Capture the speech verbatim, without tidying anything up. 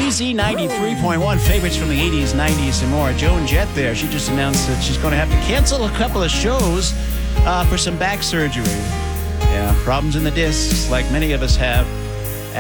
Z Z ninety-three point one, favorites from the eighties, nineties, and more. Joan Jett there. She just announced that she's going to have to cancel a couple of shows uh, for some back surgery. Yeah, problems in the discs, like many of us have.